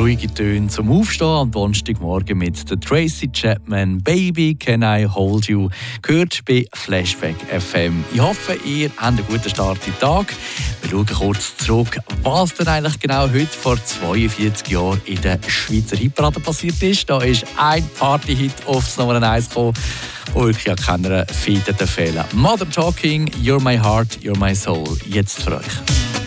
ruhige Töne zum Aufstehen am Donnerstagmorgen mit der Tracy Chapman. Baby, can I hold you? Gehört bei Flashback FM. Ich hoffe, ihr habt einen guten Start in den Tag. Wir schauen kurz zurück, was denn eigentlich genau heute vor 42 Jahren in der Schweizer Hitparade passiert ist. Da ist ein Party-Hit aufs Nummer 1 gekommen, und wirklich an keiner Fehde fehlen. Modern Talking, You're My Heart, You're My Soul. Jetzt für euch.